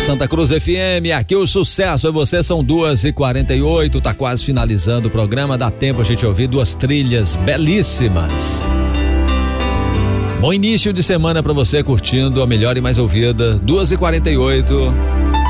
Santa Cruz FM, aqui o sucesso é você, são 2h48, tá quase finalizando o programa, dá tempo a gente ouvir duas trilhas belíssimas. Bom início de semana pra você curtindo a melhor e mais ouvida, 2h48.